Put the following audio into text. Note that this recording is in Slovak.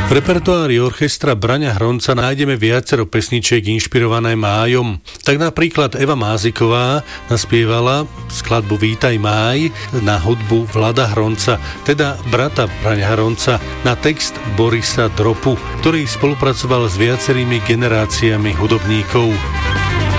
V repertoári orchestra Braňa Hronca nájdeme viacero pesničiek inšpirované májom. Tak napríklad Eva Máziková naspievala skladbu Vítaj máj na hudbu Vlada Hronca, teda brata Braňa Hronca, na text Borisa Dropu, ktorý spolupracoval s viacerými generáciami hudobníkov.